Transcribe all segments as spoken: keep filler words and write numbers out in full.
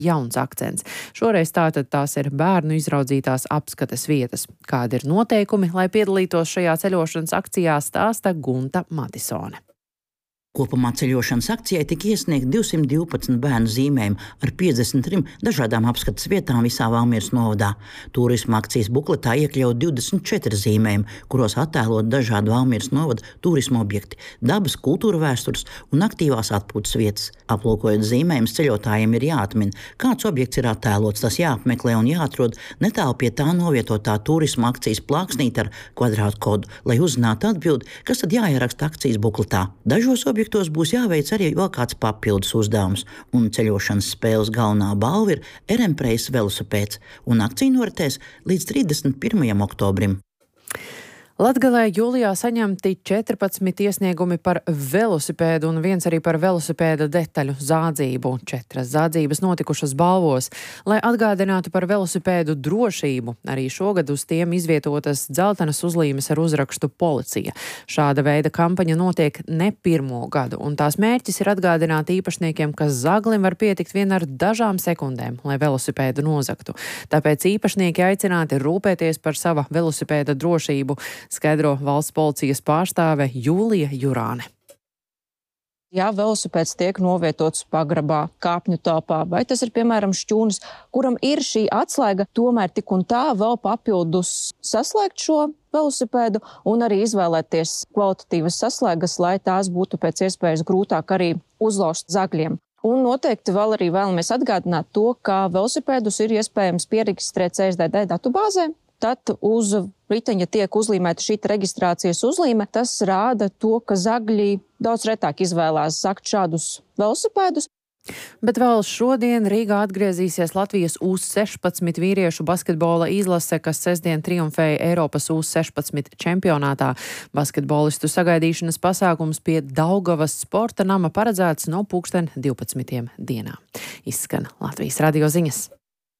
jauns akcents. Šoreiz tātad tās ir bērnu izraudzītās apskates vietas. Kādi ir noteikumi, lai piedalītos šajā ceļošanas akcijā, stāsta Gunta Matisone. Kopumā ceļošanas akcijai tika iesniegt divsimt divpadsmit bērnu zīmējumi ar piecdesmit trim dažādām apskates vietām visā Valmieras novadā. Turisma akcijas bukletā iekļaut divdesmit četri zīmējumi, kuros attēlot dažādu Valmieras novada turisma objekti, dabas, kultūra vēstures un aktīvās atpūtas vietas. Aplūkojot zīmējumus, ceļotājiem ir jāatmin, kāds objekts ir attēlots, tas jāapmeklē un jāatrod netālu pie tā novietotā turisma akcijas plāksnīte ar kvadrātu kodu, lai uzzinātu atbildi, kas tad jāieraksta akcijas bukletā. Dažos objektos būs jāveic arī vēl kāds papildus uzdevums, un ceļošanas spēles galvenā balva ir Erempreis velosipēds, un akcija noritēs līdz trīsdesmit pirmajam oktobrim. Latgalē jūlijā saņemti četrpadsmit iesniegumi par velosipēdu un viens arī par velosipēda detaļu zādzību. Četras zādzības notikušas balvos. Lai atgādinātu par velosipēdu drošību, arī šogad uz tiem izvietotas dzeltenas uzlīmes ar uzrakstu policija. Šāda veida kampaņa notiek ne pirmo gadu, un tās mērķis ir atgādināt īpašniekiem, ka zaglim var pietikt vien ar dažām sekundēm, lai velosipēdu nozagtu. Tāpēc īpašnieki aicināti rūpēties par sava velosipēda drošību, skaidro valsts policijas pārstāve Jūlija Jurāne. Ja velosipēds tiek novietots pagrabā, kāpņu telpā, vai tas ir, piemēram, šķūnis, kuram ir šī atslēga, tomēr tik un tā vēl papildus saslēgt šo velosipēdu un arī izvēlēties kvalitatīvas saslēgas, lai tās būtu pēc iespējas grūtāk arī uzlauzt zagļiem. Un noteikti vēl arī vēlamies atgādināt to, ka velosipēdus ir iespējams pieregistrēt C S D D datubāzē. Tad uz riteņa tiek uzlīmēta šī reģistrācijas uzlīme. Tas rāda to, ka zagļi daudz retāk izvēlās zagt šādus velosipēdus. Bet vēl šodien Rīgā atgriezīsies Latvijas U sešpadsmit vīriešu basketbola izlase, kas sestdien triumfēja Eiropas U sešpadsmit čempionātā. Basketbolistu sagaidīšanas pasākums pie Daugavas sporta nama paredzēts no pulksten divpadsmitiem dienā. Izskan Latvijas radio ziņas.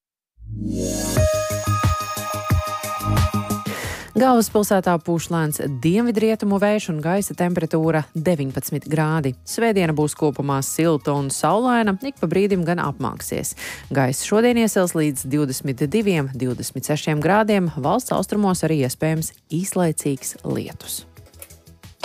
Galvaspilsētā pūš lēns dienvidrietumu vējš un gaisa temperatūra deviņpadsmit grādi. Svētdiena būs kopumā silta un saulaina, ik pa brīdim gan apmāksies. Gaisa šodien iesils līdz divdesmit diviem, divdesmit sešiem grādiem, valsts austrumos arī iespējams īslaicīgs lietus.